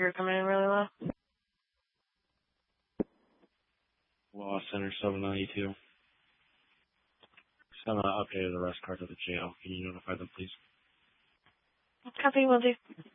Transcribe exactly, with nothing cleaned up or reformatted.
You're coming in really low. Law Center seven ninety-two. Send an updated arrest card to the jail. Can you notify them, please? Copy, will do.